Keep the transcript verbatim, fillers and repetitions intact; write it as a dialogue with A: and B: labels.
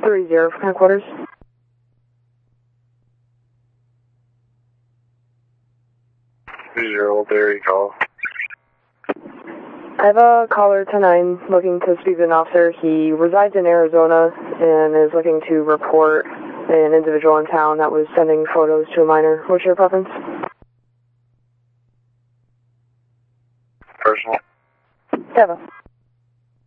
A: three zero for headquarters.
B: three zero, there you go.
A: I have a caller ten nine looking to speak to an officer. He resides in Arizona and is looking to report an individual in town that was sending photos to a minor. What's your preference?
B: Personal.
A: Deva.